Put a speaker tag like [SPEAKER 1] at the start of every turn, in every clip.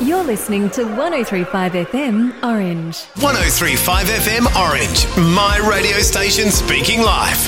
[SPEAKER 1] You're listening to 103.5 FM Orange.
[SPEAKER 2] 103.5 FM Orange, my radio station speaking live.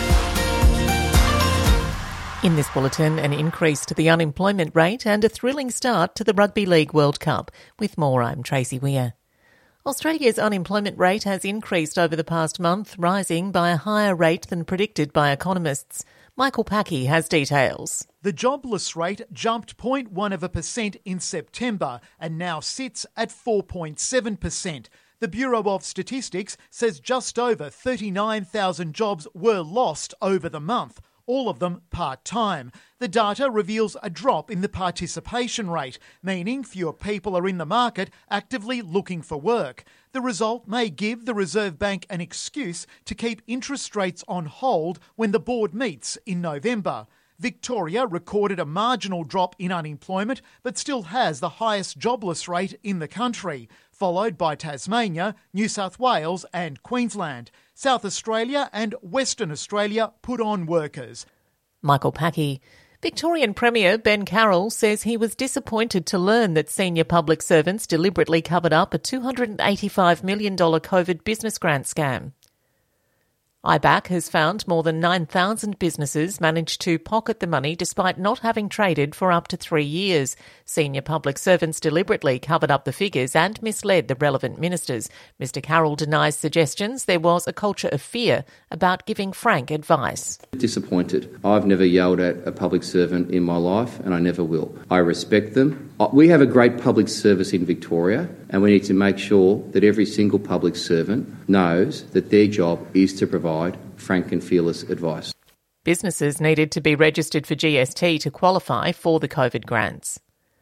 [SPEAKER 3] In this bulletin, an increase to the unemployment rate and a thrilling start to the Rugby League World Cup. With more, I'm Tracy Weir. Australia's unemployment rate has increased over the past month, rising by a higher rate than predicted by economists. Michael Packey has details.
[SPEAKER 4] The jobless rate jumped 0.1% in September and now sits at 4.7%. The Bureau of Statistics says just over 39,000 jobs were lost over the month, all of them part-time. The data reveals a drop in the participation rate, meaning fewer people are in the market actively looking for work. The result may give the Reserve Bank an excuse to keep interest rates on hold when the board meets in November. Victoria recorded a marginal drop in unemployment but still has the highest jobless rate in the country, followed by Tasmania, New South Wales and Queensland. South Australia and Western Australia put on workers.
[SPEAKER 3] Michael Packey. Victorian Premier Ben Carroll says he was disappointed to learn that senior public servants deliberately covered up a $285 million COVID business grant scam. IBAC has found more than 9,000 businesses managed to pocket the money despite not having traded for up to 3 years. Senior public servants deliberately covered up the figures and misled the relevant ministers. Mr Carroll denies suggestions there was a culture of fear about giving frank advice.
[SPEAKER 5] Disappointed. I've never yelled at a public servant in my life and I never will. I respect them. We have a great public service in Victoria and we need to make sure that every single public servant knows that their job is to provide frank and fearless advice.
[SPEAKER 3] Businesses needed to be registered for GST to qualify for the COVID grants.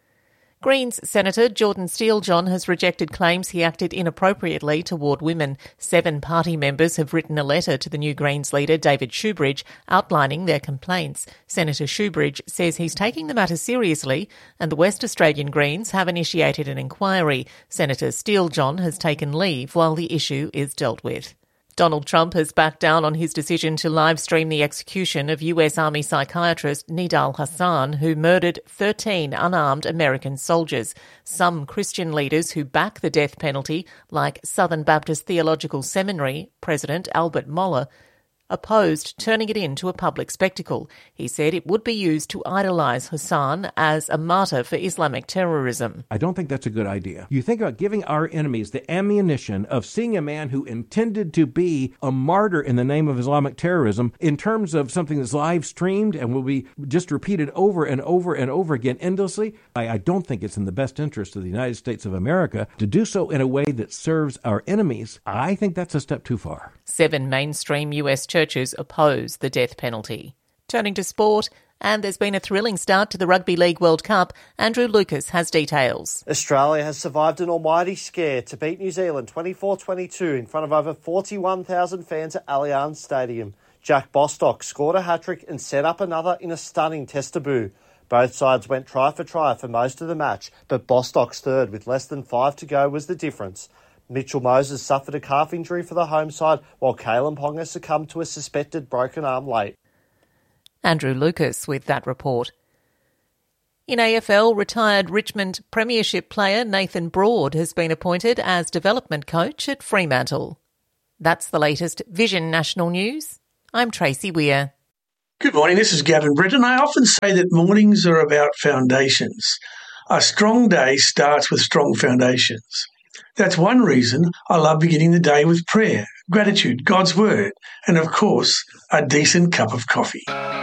[SPEAKER 3] Greens Senator Jordan Steele-John has rejected claims he acted inappropriately toward women. 7 party members have written a letter to the new Greens leader David Shoebridge outlining their complaints. Senator Shoebridge says he's taking the matter seriously and the West Australian Greens have initiated an inquiry. Senator Steele-John has taken leave while the issue is dealt with. Donald Trump has backed down on his decision to live stream the execution of US Army psychiatrist Nidal Hasan, who murdered 13 unarmed American soldiers. Some Christian leaders who back the death penalty, like Southern Baptist Theological Seminary President Albert Mohler, opposed turning it into a public spectacle. He said it would be used to idolise Hassan as a martyr for Islamic terrorism.
[SPEAKER 6] I don't think that's a good idea. You think about giving our enemies the ammunition of seeing a man who intended to be a martyr in the name of Islamic terrorism in terms of something that's live streamed and will be just repeated over and over and over again endlessly. I don't think it's in the best interest of the United States of America to do so in a way that serves our enemies. I think that's a step too far.
[SPEAKER 3] 7 mainstream US churches oppose the death penalty. Turning to sport, and there's been a thrilling start to the Rugby League World Cup. Andrew Lucas has details.
[SPEAKER 7] Australia has survived an almighty scare to beat New Zealand 24-22 in front of over 41,000 fans at Allianz Stadium. Jack Bostock scored a hat-trick and set up another in a stunning test debut. Both sides went try for most of the match, but Bostock's third with less than 5 to go was the difference. Mitchell Moses suffered a calf injury for the home side, while Kalen Ponga succumbed to a suspected broken arm late.
[SPEAKER 3] Andrew Lucas with that report. In AFL, retired Richmond Premiership player Nathan Broad has been appointed as development coach at Fremantle. That's the latest Vision National News. I'm Tracy Weir.
[SPEAKER 8] Good morning, this is Gavin Britton. I often say that mornings are about foundations. A strong day starts with strong foundations. That's one reason I love beginning the day with prayer, gratitude, God's word, and of course, a decent cup of coffee.